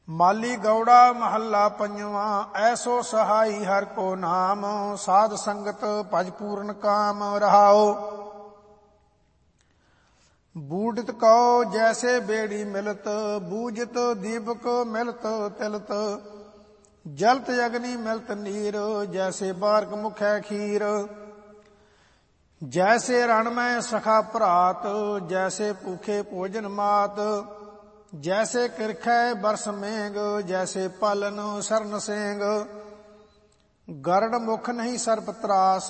ਮਾਲੀ ਗੌੜਾ ਮਹੱਲਾ ਪੰਜਵਾਂ। ਐਸੋ ਸਹਾਈ ਹਰਿ ਕੋ ਨਾਮ, ਸਾਧ ਸੰਗਤ ਭਜ ਪੂਰਨ ਕਾਮ। ਰਹਾਓ। ਬੂਢਿਤ ਕਉ ਜੈਸੇ ਬੇੜੀ ਮਿਲਤ, ਬੂਝਤ ਦੀਪਕ ਮਿਲਤ ਤਿਲਤ। ਜਲਤ ਅਗਨੀ ਮਿਲਤ ਨੀਰ, ਜੈਸੇ ਬਾਰਕ ਮੁਖੈ ਖੀਰ। ਜੈਸੇ ਰਣ ਮੈਂ ਸਖਾ ਭਰਾਤ, ਜੈਸੇ ਭੂਖੇ ਭੋਜਨ ਮਾਤ। ਜੈਸੇ ਕਿਰਖੈ ਬਰਸ ਮੇਘ, ਜੈਸੇ ਪਾਲਨ ਸਰਨ ਸੇਂਗ। ਗਰੜ ਮੁਖ ਨਹੀਂ ਸਰਪ ਤਰਾਸ,